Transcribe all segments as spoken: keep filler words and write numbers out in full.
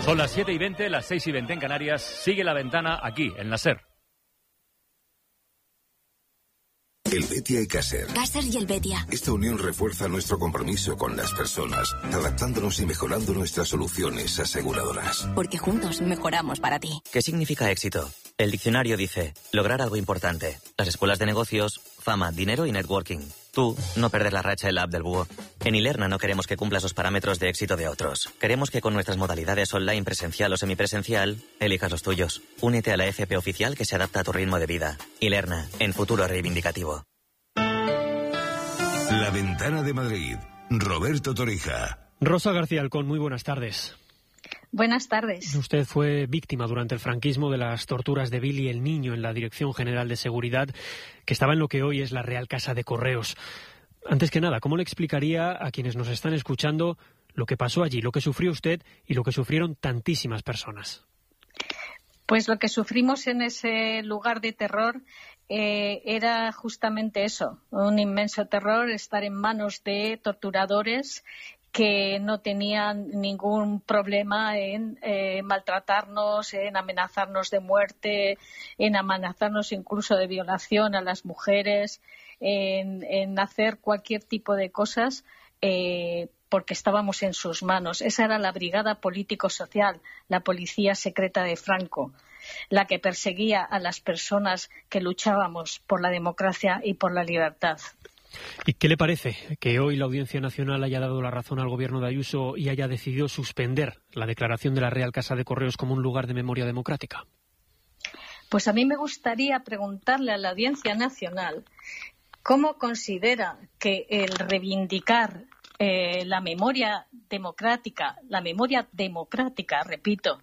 Son las siete y veinte, las seis y veinte en Canarias. Sigue La Ventana aquí, en la SER. Helvetia y Caser. Caser y Helvetia. Esta unión refuerza nuestro compromiso con las personas, adaptándonos y mejorando nuestras soluciones aseguradoras. Porque juntos mejoramos para ti. ¿Qué significa éxito? El diccionario dice, lograr algo importante. Las escuelas de negocios, fama, dinero y networking. Tú, no perder la racha en la app del búho. En Ilerna no queremos que cumplas los parámetros de éxito de otros. Queremos que con nuestras modalidades online, presencial o semipresencial, elijas los tuyos. Únete a la F P oficial que se adapta a tu ritmo de vida. Ilerna, en futuro reivindicativo. La Ventana de Madrid. Roberto Torija. Rosa García Alcón, muy buenas tardes. Buenas tardes. Usted fue víctima durante el franquismo de las torturas de Billy el Niño en la Dirección General de Seguridad, que estaba en lo que hoy es la Real Casa de Correos. Antes que nada, ¿cómo le explicaría a quienes nos están escuchando lo que pasó allí, lo que sufrió usted y lo que sufrieron tantísimas personas? Pues lo que sufrimos en ese lugar de terror eh, era justamente eso, un inmenso terror, estar en manos de torturadores que no tenían ningún problema en eh, maltratarnos, en amenazarnos de muerte, en amenazarnos incluso de violación a las mujeres, en, en hacer cualquier tipo de cosas eh, porque estábamos en sus manos. Esa era la Brigada Político-Social, la policía secreta de Franco, la que perseguía a las personas que luchábamos por la democracia y por la libertad. ¿Y qué le parece que hoy la Audiencia Nacional haya dado la razón al gobierno de Ayuso y haya decidido suspender la declaración de la Real Casa de Correos como un lugar de memoria democrática? Pues a mí me gustaría preguntarle a la Audiencia Nacional cómo considera que el reivindicar eh, la memoria democrática, la memoria democrática, repito,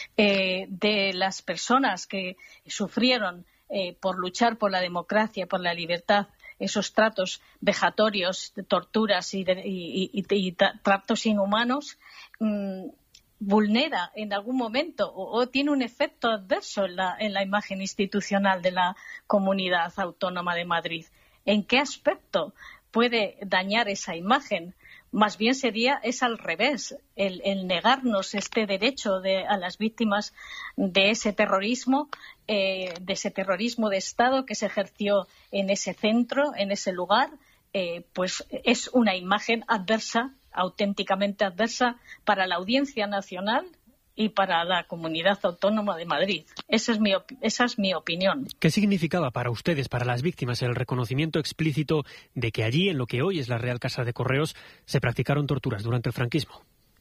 eh, de las personas que sufrieron eh, por luchar por la democracia, por la libertad, esos tratos vejatorios, de torturas y, de, y, y, y tratos inhumanos, mmm, vulnera en algún momento o, o tiene un efecto adverso en la, en la imagen institucional de la Comunidad Autónoma de Madrid. ¿En qué aspecto puede dañar esa imagen? Más bien sería, es al revés, el, el negarnos este derecho de, a las víctimas de ese terrorismo, eh, de ese terrorismo de Estado que se ejerció en ese centro, en ese lugar, eh, pues es una imagen adversa, auténticamente adversa para la Audiencia Nacional y para la Comunidad Autónoma de Madrid. Esa es mi, esa es mi opinión. ¿Qué significaba para ustedes, para las víctimas, el reconocimiento explícito de que allí, en lo que hoy es la Real Casa de Correos, se practicaron torturas durante el franquismo?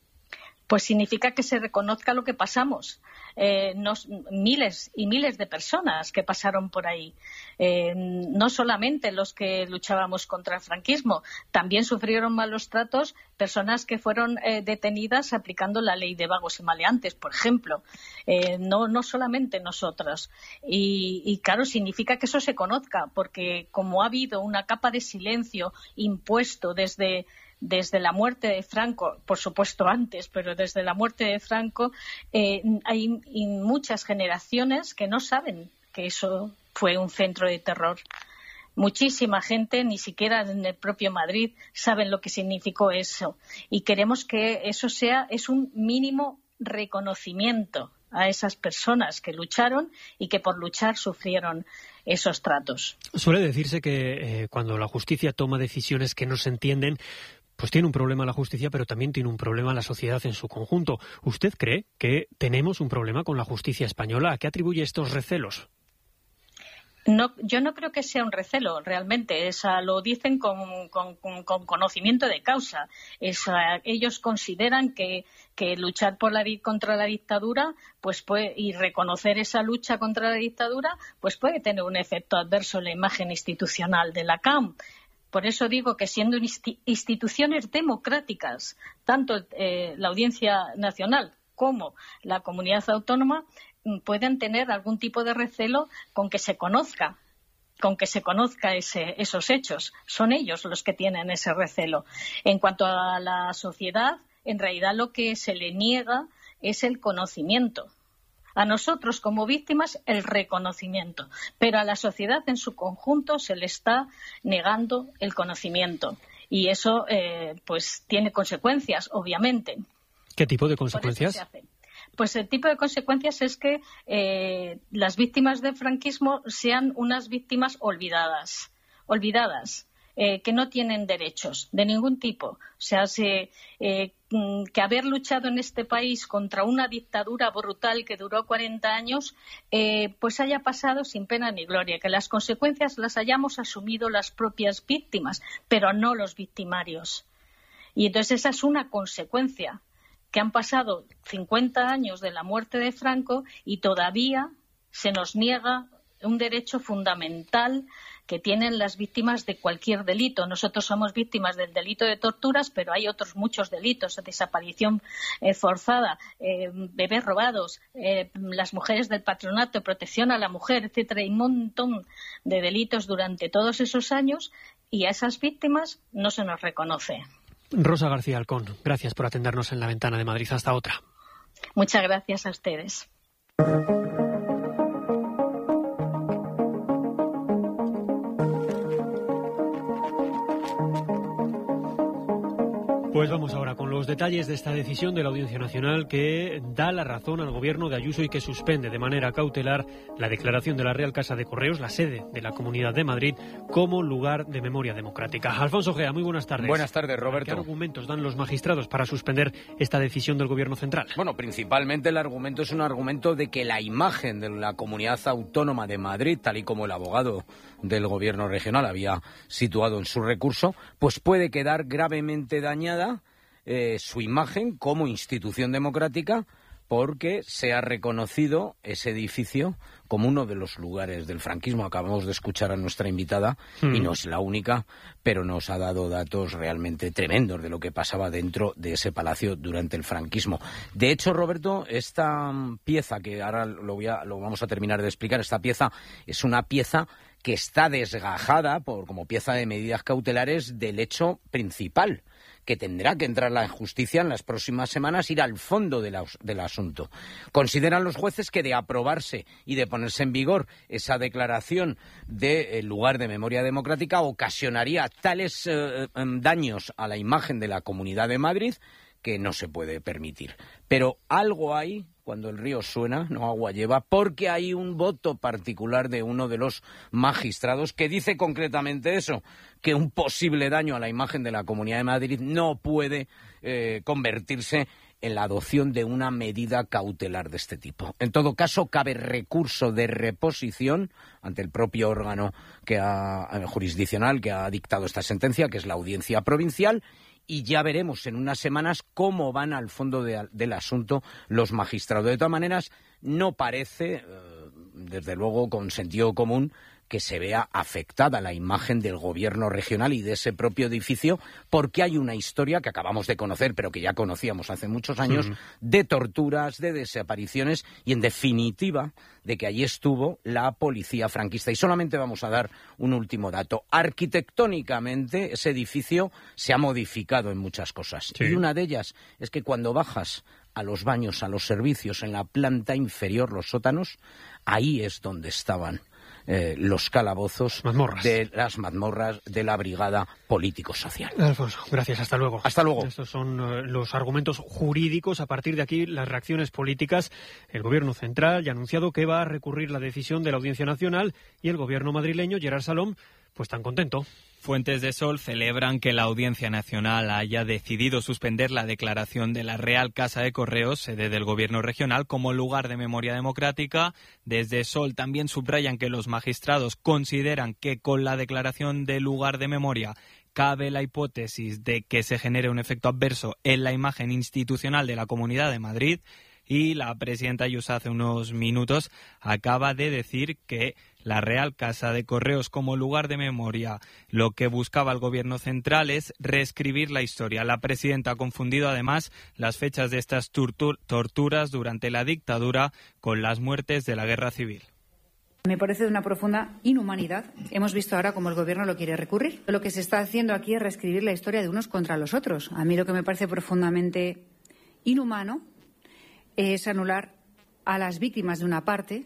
Pues significa que se reconozca lo que pasamos. Eh, nos, miles y miles de personas que pasaron por ahí. Eh, no solamente los que luchábamos contra el franquismo, también sufrieron malos tratos personas que fueron eh, detenidas aplicando la ley de vagos y maleantes, por ejemplo. Eh, no, no solamente nosotros. Y, y claro, significa que eso se conozca, porque como ha habido una capa de silencio impuesto desde... Desde la muerte de Franco, por supuesto antes, pero desde la muerte de Franco, eh, hay muchas generaciones que no saben que eso fue un centro de terror. Muchísima gente, ni siquiera en el propio Madrid, saben lo que significó eso. Y queremos que eso sea, es un mínimo reconocimiento a esas personas que lucharon y que por luchar sufrieron esos tratos. Suele decirse que eh, cuando la justicia toma decisiones que no se entienden, pues tiene un problema la justicia, pero también tiene un problema la sociedad en su conjunto. ¿Usted cree que tenemos un problema con la justicia española? ¿A qué atribuye estos recelos? No, yo no creo que sea un recelo, realmente. Esa, lo dicen con, con, con, con conocimiento de causa. Esa, ellos consideran que, que luchar por la, contra la dictadura pues puede, y reconocer esa lucha contra la dictadura pues puede tener un efecto adverso en la imagen institucional de la C A M. Por eso digo que siendo instituciones democráticas, tanto eh, la Audiencia Nacional como la Comunidad Autónoma pueden tener algún tipo de recelo con que se conozca, con que se conozca ese, esos hechos. Son ellos los que tienen ese recelo. En cuanto a la sociedad, en realidad lo que se le niega es el conocimiento. A nosotros como víctimas el reconocimiento, pero a la sociedad en su conjunto se le está negando el conocimiento y eso eh, pues tiene consecuencias, obviamente. ¿Qué tipo de consecuencias? Por eso se hace. Pues el tipo de consecuencias es que eh, las víctimas del franquismo sean unas víctimas olvidadas, olvidadas. Eh, que no tienen derechos de ningún tipo. O sea, se, eh, que haber luchado en este país contra una dictadura brutal que duró cuarenta años, eh, pues haya pasado sin pena ni gloria, que las consecuencias las hayamos asumido las propias víctimas, pero no los victimarios. Y entonces esa es una consecuencia, que han pasado cincuenta años de la muerte de Franco y todavía se nos niega un derecho fundamental que tienen las víctimas de cualquier delito. Nosotros somos víctimas del delito de torturas, pero hay otros muchos delitos, desaparición eh, forzada, eh, bebés robados, eh, las mujeres del patronato, protección a la mujer, etcétera. Hay un montón de delitos durante todos esos años y a esas víctimas no se nos reconoce. Rosa García Alcón, gracias por atendernos en La Ventana de Madrid. Hasta otra. Muchas gracias a ustedes. Pues vamos ahora con los detalles de esta decisión de la Audiencia Nacional que da la razón al gobierno de Ayuso y que suspende de manera cautelar la declaración de la Real Casa de Correos, la sede de la Comunidad de Madrid, como lugar de memoria democrática. Alfonso Gea, muy buenas tardes. Buenas tardes, Roberto. ¿Qué argumentos dan los magistrados para suspender esta decisión del gobierno central? Bueno, principalmente el argumento es un argumento de que la imagen de la Comunidad Autónoma de Madrid, tal y como el abogado del gobierno regional había situado en su recurso, pues puede quedar gravemente dañada Eh, su imagen como institución democrática porque se ha reconocido ese edificio como uno de los lugares del franquismo. Acabamos de escuchar a nuestra invitada mm. y no es la única, pero nos ha dado datos realmente tremendos de lo que pasaba dentro de ese palacio durante el franquismo. De hecho, Roberto, esta pieza que ahora lo, voy a, lo vamos a terminar de explicar, esta pieza es una pieza que está desgajada por, como pieza de medidas cautelares del hecho principal, que tendrá que entrar la justicia en las próximas semanas, ir al fondo de la, del asunto. Consideran los jueces que de aprobarse y de ponerse en vigor esa declaración de eh, lugar de memoria democrática ocasionaría tales eh, daños a la imagen de la Comunidad de Madrid que no se puede permitir. Pero algo hay, cuando el río suena, no agua lleva, porque hay un voto particular de uno de los magistrados que dice concretamente eso, que un posible daño a la imagen de la Comunidad de Madrid no puede eh, convertirse en la adopción de una medida cautelar de este tipo. En todo caso, cabe recurso de reposición ante el propio órgano que ha, jurisdiccional que ha dictado esta sentencia, que es la Audiencia Provincial, y ya veremos en unas semanas cómo van al fondo de, del asunto los magistrados. De todas maneras, no parece, eh, desde luego con sentido común, que se vea afectada la imagen del gobierno regional y de ese propio edificio, porque hay una historia que acabamos de conocer, pero que ya conocíamos hace muchos años, mm. de torturas, de desapariciones y, en definitiva, de que allí estuvo la policía franquista. Y solamente vamos a dar un último dato. Arquitectónicamente, ese edificio se ha modificado en muchas cosas. Sí. Y una de ellas es que cuando bajas a los baños, a los servicios, en la planta inferior, los sótanos, ahí es donde estaban Eh, los calabozos mazmorras. de las mazmorras de la Brigada Político-Social. Alfonso, gracias, hasta luego. Hasta luego. Estos son uh, los argumentos jurídicos. A partir de aquí, las reacciones políticas. El Gobierno central ya ha anunciado que va a recurrir la decisión de la Audiencia Nacional y el Gobierno madrileño, Gerard Salom, pues tan contento. Fuentes de Sol celebran que la Audiencia Nacional haya decidido suspender la declaración de la Real Casa de Correos, sede del Gobierno regional, como lugar de memoria democrática. Desde Sol también subrayan que los magistrados consideran que con la declaración de lugar de memoria cabe la hipótesis de que se genere un efecto adverso en la imagen institucional de la Comunidad de Madrid. Y la presidenta Ayuso hace unos minutos acaba de decir que la Real Casa de Correos como lugar de memoria, lo que buscaba el gobierno central es reescribir la historia. La presidenta ha confundido además las fechas de estas tortur- torturas durante la dictadura con las muertes de la guerra civil. Me parece de una profunda inhumanidad. Hemos visto ahora cómo el Gobierno lo quiere recurrir. Lo que se está haciendo aquí es reescribir la historia de unos contra los otros. A mí lo que me parece profundamente inhumano es anular a las víctimas de una parte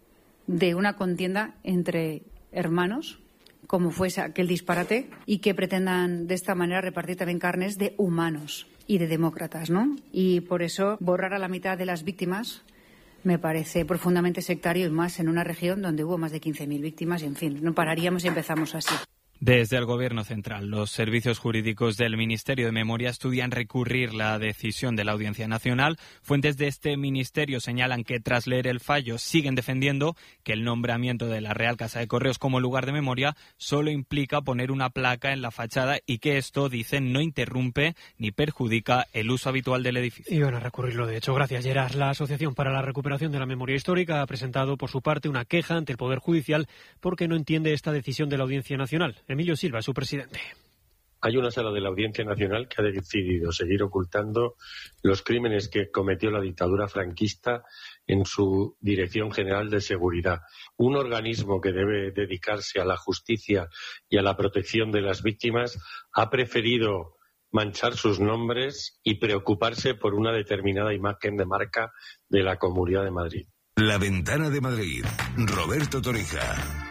de una contienda entre hermanos, como fuese aquel disparate, y que pretendan de esta manera repartir también carnes de humanos. y de demócratas, ¿no? Y por eso borrar a la mitad de las víctimas me parece profundamente sectario, y más en una región donde hubo más de quince mil víctimas y, en fin, no pararíamos y empezamos así. Desde el Gobierno central, los servicios jurídicos del Ministerio de Memoria estudian recurrir la decisión de la Audiencia Nacional. Fuentes de este ministerio señalan que tras leer el fallo siguen defendiendo que el nombramiento de la Real Casa de Correos como lugar de memoria solo implica poner una placa en la fachada y que esto, dicen, no interrumpe ni perjudica el uso habitual del edificio. Y van a recurrirlo, de hecho. Gracias, Gerard. La Asociación para la Recuperación de la Memoria Histórica ha presentado por su parte una queja ante el Poder Judicial porque no entiende esta decisión de la Audiencia Nacional. Emilio Silva, su presidente. Hay una sala de la Audiencia Nacional que ha decidido seguir ocultando los crímenes que cometió la dictadura franquista en su Dirección General de Seguridad. Un organismo que debe dedicarse a la justicia y a la protección de las víctimas ha preferido manchar sus nombres y preocuparse por una determinada imagen de marca de la Comunidad de Madrid. La Ventana de Madrid. Roberto Torija.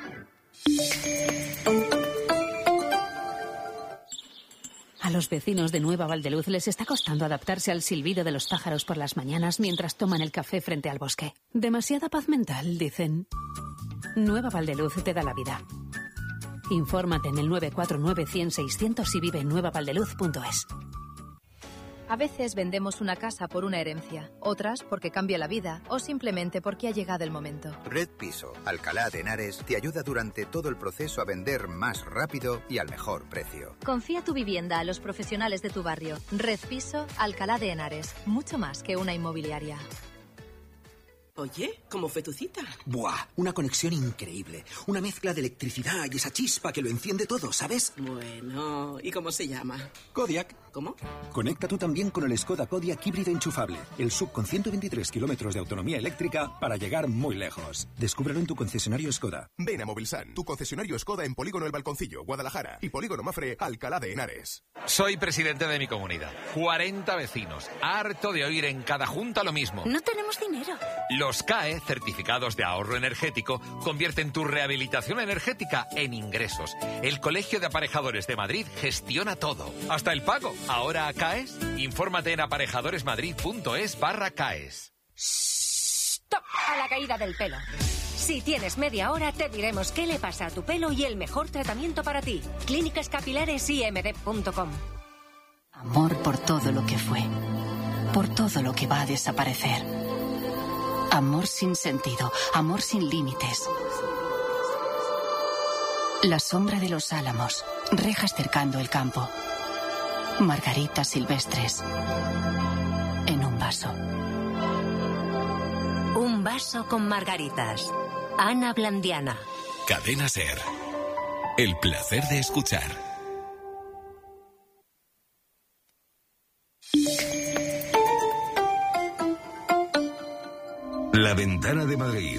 A los vecinos de Nueva Valdeluz les está costando adaptarse al silbido de los pájaros por las mañanas mientras toman el café frente al bosque. Demasiada paz mental, dicen. Nueva Valdeluz te da la vida. Infórmate en el nueve cuatro nueve, cien, seiscientos y vive en nueva valdeluz punto es. A veces vendemos una casa por una herencia, otras porque cambia la vida o simplemente porque ha llegado el momento. Red Piso, Alcalá de Henares, te ayuda durante todo el proceso a vender más rápido y al mejor precio. Confía tu vivienda a los profesionales de tu barrio. Red Piso, Alcalá de Henares. Mucho más que una inmobiliaria. Oye, ¿cómo fue tu cita? Buah, una conexión increíble. Una mezcla de electricidad y esa chispa que lo enciende todo, ¿sabes? Bueno, ¿y cómo se llama? Kodiaq. ¿Cómo? Conecta tú también con el Skoda Kodiaq híbrido enchufable. El S U V con ciento veintitrés kilómetros de autonomía eléctrica para llegar muy lejos. Descúbrelo en tu concesionario Skoda. Ven a Movilsan, tu concesionario Skoda en Polígono El Balconcillo, Guadalajara, y Polígono Mafre, Alcalá de Henares. Soy presidente de mi comunidad. cuarenta vecinos. Harto de oír en cada junta lo mismo. No tenemos dinero. Los C A E, certificados de ahorro energético, convierten tu rehabilitación energética en ingresos. El Colegio de Aparejadores de Madrid gestiona todo, hasta el pago. ¿Ahora CAES? Infórmate en aparejadoresmadrid.es barra CAES. ¡Stop! A la caída del pelo. Si tienes media hora, te diremos qué le pasa a tu pelo y el mejor tratamiento para ti. Clínicas Capilares I M D punto com. Amor por todo lo que fue, por todo lo que va a desaparecer. Amor sin sentido, amor sin límites. La sombra de los álamos, rejas cercando el campo. Margaritas silvestres en un vaso. Un vaso con margaritas. Ana Blandiana. Cadena SER. El placer de escuchar. La Ventana de Madrid.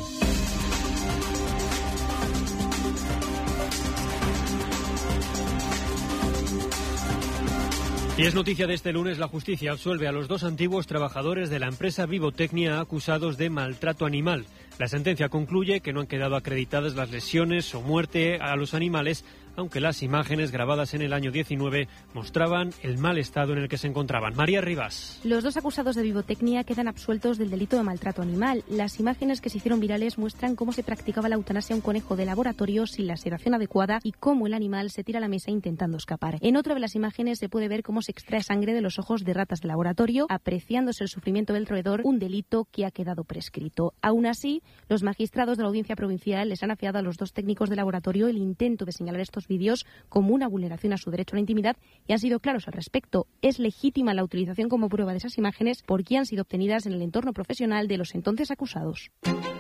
Y es noticia de este lunes, la justicia absuelve a los dos antiguos trabajadores de la empresa Vivotecnia acusados de maltrato animal. La sentencia concluye que no han quedado acreditadas las lesiones o muerte a los animales, aunque las imágenes grabadas en el año diecinueve mostraban el mal estado en el que se encontraban. María Rivas. Los dos acusados de Vivotecnia quedan absueltos del delito de maltrato animal. Las imágenes que se hicieron virales muestran cómo se practicaba la eutanasia a un conejo de laboratorio sin la sedación adecuada y cómo el animal se tira a la mesa intentando escapar. En otra de las imágenes se puede ver cómo se extrae sangre de los ojos de ratas de laboratorio, apreciándose el sufrimiento del roedor, un delito que ha quedado prescrito. Aún así, los magistrados de la Audiencia Provincial les han afiado a los dos técnicos de laboratorio el intento de señalar estos vídeos como una vulneración a su derecho a la intimidad y han sido claros al respecto. Es legítima la utilización como prueba de esas imágenes porque han sido obtenidas en el entorno profesional de los entonces acusados.